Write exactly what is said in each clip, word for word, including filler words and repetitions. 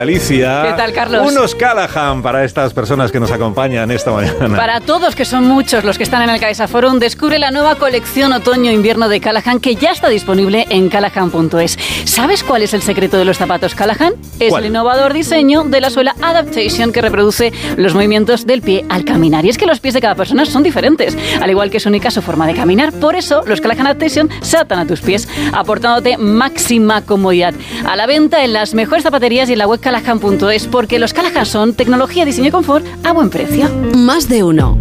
Alicia, ¿qué tal, Carlos? Unos Callahan para estas personas que nos acompañan esta mañana. Para todos, que son muchos los que están en el Caixa Forum, descubre la nueva colección otoño-invierno de Callahan, que ya está disponible en callahan punto es. ¿Sabes cuál es el secreto de los zapatos Callahan? Es ¿Cuál? El innovador diseño de la suela Adaptation, que reproduce los movimientos del pie al caminar. Y es que los pies de cada persona son diferentes, al igual que su única su forma de caminar. Por eso, los Callahan Adaptation se adaptan a tus pies, aportándote máxima comodidad. A la venta en las mejores zapaterías y en la web callahan punto es, porque los Callahan son tecnología, diseño y confort a buen precio. Más de uno.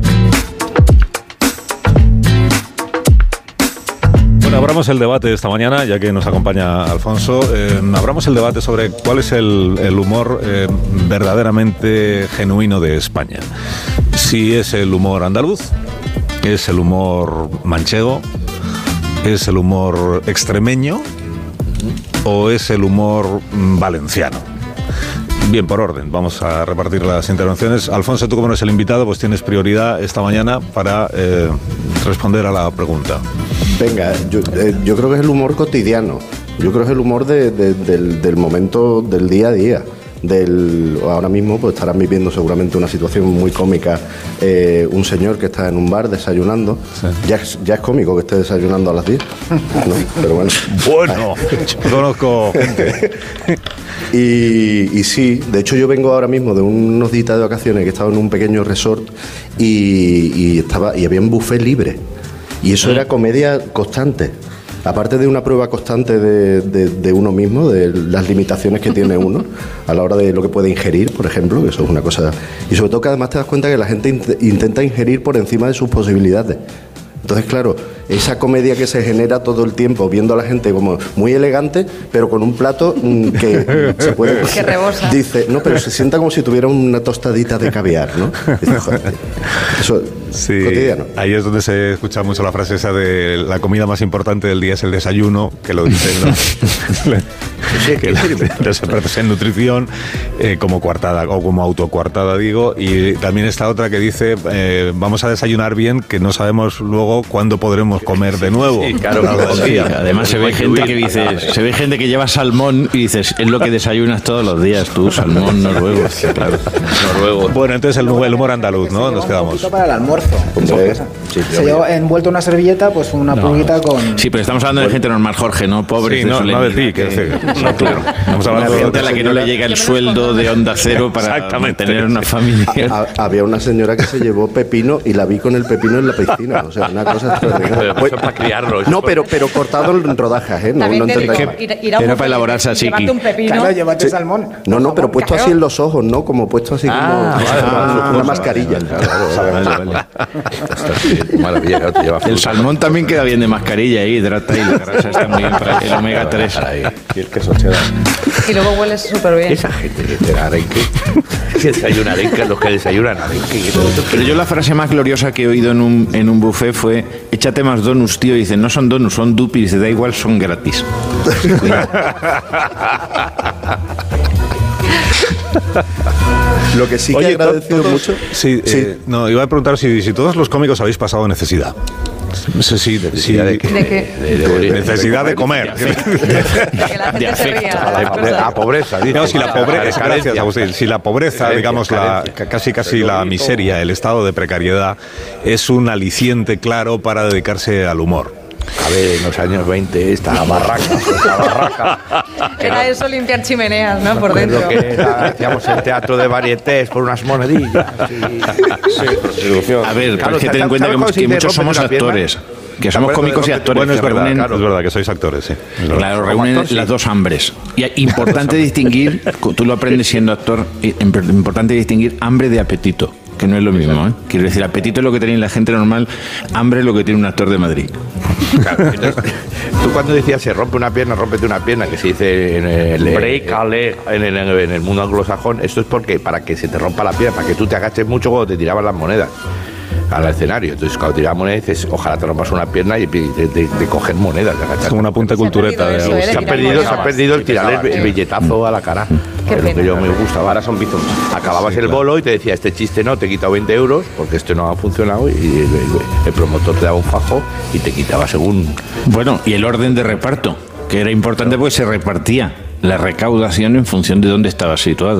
Bueno, abramos el debate esta mañana, ya que nos acompaña Alfonso. Eh, abramos el debate sobre cuál es el, el humor eh, verdaderamente genuino de España. Si es el humor andaluz, es el humor manchego, es el humor extremeño o es el humor valenciano. Bien, por orden, vamos a repartir las intervenciones. Alfonso, tú como eres el invitado, pues tienes prioridad esta mañana para eh, responder a la pregunta. Venga, yo, eh, yo creo que es el humor cotidiano. Yo creo que es el humor de, de, del, del momento, del día a día. Del, ahora mismo pues estarán viviendo seguramente una situación muy cómica, eh, un señor que está en un bar desayunando, sí. ya, es, ya es cómico que esté desayunando a las diez, ¿no? Pero bueno, bueno, yo conozco gente. y, y sí, de hecho yo vengo ahora mismo de unos días de vacaciones que estaba en un pequeño resort y, y, estaba, y había un buffet libre y eso era comedia constante. Aparte de una prueba constante de, de, de uno mismo, de las limitaciones que tiene uno a la hora de lo que puede ingerir, por ejemplo, que eso es una cosa... Y sobre todo que además te das cuenta que la gente int- intenta ingerir por encima de sus posibilidades. Entonces, claro, esa comedia que se genera todo el tiempo, viendo a la gente como muy elegante, pero con un plato mmm, que se puede... Que rebosa. Dice, no, pero se sienta como si tuviera una tostadita de caviar, ¿no? Dice, joder, eso sí, cotidiano. Ahí es donde se escucha mucho la frase esa de la comida más importante del día es el desayuno, que lo dicen, ¿no? Sí, que los expertos en nutrición, eh, como coartada o como autocoartada, digo, y también está otra que dice eh, vamos a desayunar bien, que no sabemos luego cuándo podremos comer de nuevo. Sí, claro, claro, sí. Además se ve gente que dice, se ve gente que lleva salmón y dices, es lo que desayunas todos los días tú, salmón noruego. Claro, noruego. Bueno, entonces el, el humor andaluz, ¿no? Nos quedamos. Para el almuerzo. Sí, se llevó envuelto una servilleta, pues una no. pulguita con... Sí, pero estamos hablando de gente normal, Jorge, no pobres. Sí, no, no de ti, que, que no, claro. Estamos hablando de gente a la que no le llega el sueldo de Onda Cero para mantener una familia. Había una señora que se llevó pepino y la vi con el pepino en la piscina. O sea, una cosa extraordinaria. Pues, para criarlo. No, pero, pero cortado en rodajas, ¿eh? No, no digo, era para elaborar salchiqui. Un pepino. Claro, llévate sí. salmón. No, no, pero puesto así en los ojos, ¿no? Como puesto así ah, como vale, una, vale, una vale, mascarilla. Vale, vale, vale. Maravilla, claro, te lleva el salmón también queda bien de mascarilla ahí, hidrata y la grasa está muy bien para el omega tres. Y el queso cheddar. Y luego huele súper bien. Esa gente que te da arenque, que desayuna arenque, los que desayunan arenque. Pero yo la frase más gloriosa que he oído en un, en un buffet fue, échate más donuts, tío. Y dice, no son donuts, son dupis. Dice, da igual, son gratis. Lo que sí que Oye, he agradecido todos, mucho... Sí, sí. Eh, no, iba a preguntar si, si todos los cómicos habéis pasado necesidad. Sí, sí, de, sí, ¿De qué? ¿De qué? De, de, de, necesidad de comer. De, de, de afecto. A pobreza. No, si la pobreza, gracias, Agustín. Si la pobreza, digamos, la, casi casi la miseria, el estado de precariedad, es un aliciente claro para dedicarse al humor. A ver, en los años veinte, esta barraca, esta barraca. Era eso limpiar chimeneas, ¿no? Por dentro. Que era, hacíamos el teatro de varietés por unas monedillas. Sí, prostitución. A ver, claro, hay que tener en cuenta que, que muchos somos actores. Que somos cómicos y actores. Bueno, es que verdad, reúnen, claro, es verdad que sois actores, sí. Claro, reúnen actor, las sí. dos hambres. Y es importante distinguir, tú lo aprendes siendo actor, importante distinguir hambre de apetito. Que no es lo mismo, ¿eh? Quiero decir, apetito es lo que tiene la gente normal, hambre es lo que tiene un actor de Madrid. Claro, entonces, tú cuando decías se rompe una pierna, rómpete una pierna, que se dice en el break a leg, en el, en el mundo anglosajón, esto es porque para que se te rompa la pierna, para que tú te agaches mucho cuando te tiraban las monedas al escenario. Entonces cuando tirabas monedas dices, ojalá te rompas una pierna y de, de, de, de coger monedas, de agachar. Es como una punta cultureta de Agustín. Se ha perdido, se ha perdido el tirar el, el billetazo a la cara. Qué es lo que yo me gustaba. Ahora son bizums. Acababas sí, el bolo y te decía, este chiste no, te he quitado veinte euros porque este no ha funcionado, y el, el, el promotor te daba un fajo y te quitaba según... Bueno, y el orden de reparto, que era importante porque se repartía. la recaudación en función de dónde estaba situado.